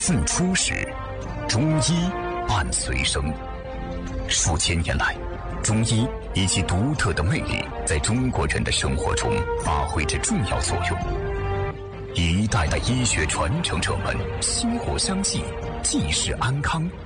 自初始，中医伴随生。数千年来，中医以其独特的魅力，在中国人的生活中发挥着重要作用。一代代医学传承者们薪火相继，济世安康。